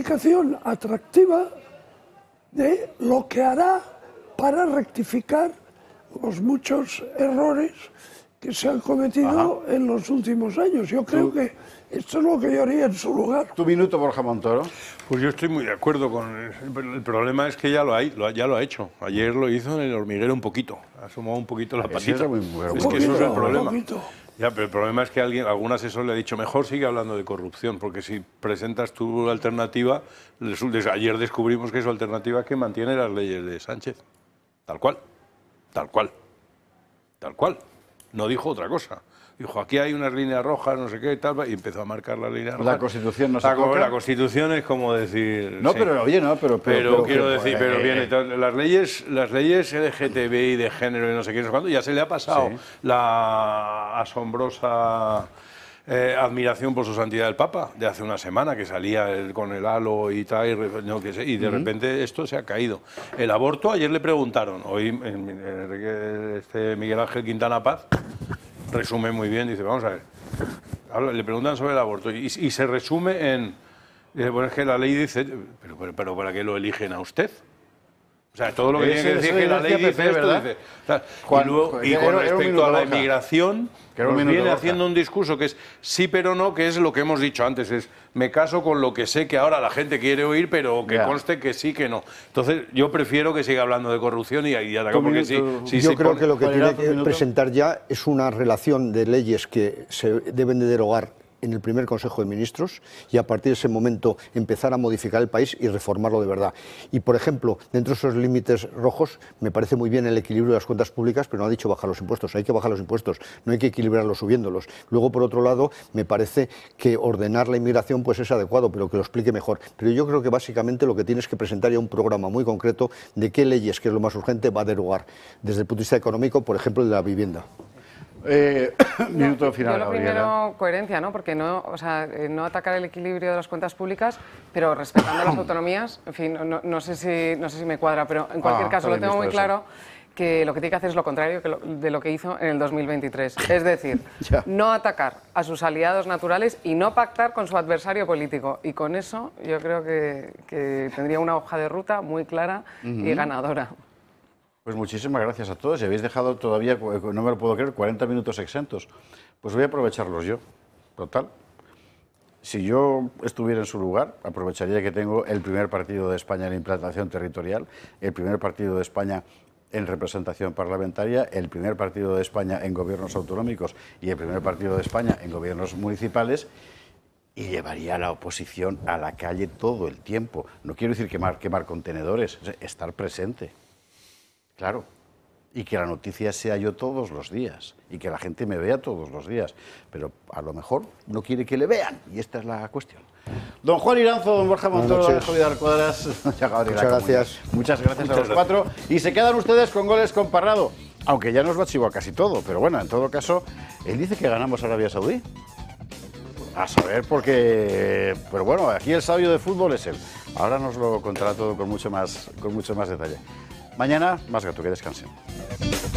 explicación atractiva de lo que hará para rectificar los muchos errores que se han cometido en los últimos años. Yo creo que esto es lo que yo haría en su lugar. Tu minuto, Borja Montoro. Pues yo estoy muy de acuerdo con... El problema es que ya lo ha hecho. Ayer lo hizo en el hormiguero un poquito. Ha asomado un poquito la patita. Es que eso es el problema. Ya, pero el problema es que algún asesor le ha dicho, mejor sigue hablando de corrupción, porque si presentas tu alternativa, ayer descubrimos que su alternativa es que mantiene las leyes de Sánchez. Tal cual. Tal cual. Tal cual. No dijo otra cosa. Dijo, aquí hay unas líneas rojas, no sé qué, tal, y empezó a marcar las líneas rojas. La Constitución no se toca. La Constitución es como decir... No, sí. pero oye, no, pero quiero decir, pero viene, las leyes LGTBI de género y no sé qué, no sé cuándo, ya se le ha pasado la asombrosa admiración por su santidad el Papa de hace una semana, que salía con el halo y tal, y de repente esto se ha caído. El aborto, ayer le preguntaron, hoy Miguel Ángel Quintana Paz resume muy bien, dice, vamos a ver, le preguntan sobre el aborto y se resume en, bueno, es que la ley dice, pero ¿para qué lo eligen a usted? O sea, todo lo que tiene que decir que la ley dice esto, dice... Y con respecto a la inmigración, nos viene haciendo un discurso que es sí pero no, que es lo que hemos dicho antes, es me caso con lo que sé que ahora la gente quiere oír, pero que conste que sí, que no. Entonces, yo prefiero que siga hablando de corrupción y atacar porque sí. Yo creo que lo que tiene que presentar ya es una relación de leyes que se deben de derogar en el primer Consejo de Ministros y a partir de ese momento empezar a modificar el país y reformarlo de verdad. Y, por ejemplo, dentro de esos límites rojos, me parece muy bien el equilibrio de las cuentas públicas, pero no ha dicho bajar los impuestos. Hay que bajar los impuestos, no hay que equilibrarlos subiéndolos. Luego, por otro lado, me parece que ordenar la inmigración pues es adecuado, pero que lo explique mejor. Pero yo creo que básicamente lo que tienes que presentar ya un programa muy concreto de qué leyes, que es lo más urgente, va a derogar. Desde el punto de vista económico, por ejemplo, de la vivienda. Minuto final, yo lo primero, coherencia, ¿no? Porque no atacar el equilibrio de las cuentas públicas, pero respetando las autonomías, en fin, no sé si me cuadra, pero en cualquier caso lo tengo muy claro que lo que tiene que hacer es lo contrario de lo que hizo en el 2023. Es decir, no atacar a sus aliados naturales y no pactar con su adversario político. Y con eso yo creo que tendría una hoja de ruta muy clara y ganadora. Pues muchísimas gracias a todos. Y habéis dejado todavía, no me lo puedo creer, 40 minutos exentos. Pues voy a aprovecharlos yo. Total. Si yo estuviera en su lugar, aprovecharía que tengo el primer partido de España en implantación territorial, el primer partido de España en representación parlamentaria, el primer partido de España en gobiernos autonómicos y el primer partido de España en gobiernos municipales, y llevaría a la oposición a la calle todo el tiempo. No quiero decir quemar contenedores, estar presente. Claro, y que la noticia sea yo todos los días, y que la gente me vea todos los días, pero a lo mejor no quiere que le vean, y esta es la cuestión. Don Juan Iranzo, don Borja Montoro, don Javier Cuadras, muchas gracias. Muchas gracias a los cuatro, y se quedan ustedes con Goles con Parrado, aunque ya nos va a chivar casi todo, pero bueno, en todo caso, él dice que ganamos Arabia Saudí. A saber, porque... Pero bueno, aquí el sabio de fútbol es él. Ahora nos lo contará todo con mucho más detalle. Mañana, más gato, que descansen.